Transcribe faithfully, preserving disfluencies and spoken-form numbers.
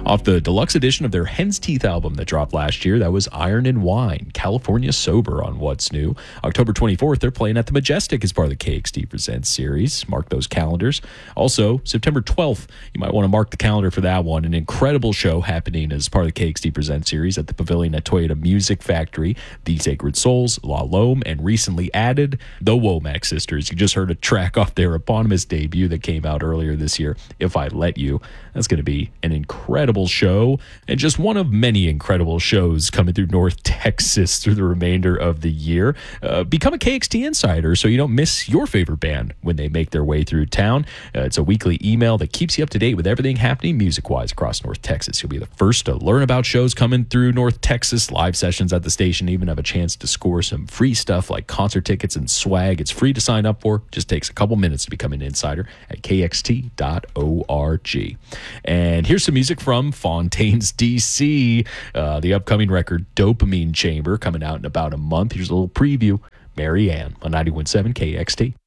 Off the deluxe edition of their Hen's Teeth album that dropped last year, that was Iron and Wine, California Sober on What's New. October twenty-fourth, they're playing at the Majestic as part of the K X T Presents series. Mark those calendars. Also, September twelfth, you might want to mark the calendar for that one. An incredible show happening as part of the K X T Presents series at the Pavilion at Toyota Music Factory. The Sacred Souls, La Lome, and recently added, the Womack Sisters. You just heard a track off their eponymous debut that came out earlier this year, If I Let You. That's going to be an incredible show, and just one of many incredible shows coming through North Texas through the remainder of the year. Uh, become a K X T Insider so you don't miss your favorite band when they make their way through town. Uh, it's a weekly email that keeps you up to date with everything happening music-wise across North Texas. You'll be the first to learn about shows coming through North Texas, live sessions at the station, even have a chance to score some free stuff like concert tickets and swag. It's free to sign up for. Just takes a couple minutes to become an insider at k x t dot org. And here's some music from Fontaines, D C. Uh, the upcoming record, Dopamine Chamber, coming out in about a month. Here's a little preview. Mary Ann on ninety-one point seven K X T.